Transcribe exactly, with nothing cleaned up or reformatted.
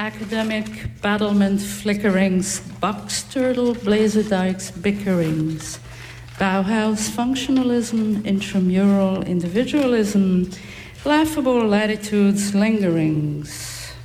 academic battlement flickerings, box turtle blazerdikes bickerings, Bauhaus functionalism, intramural individualism, laughable latitudes lingerings.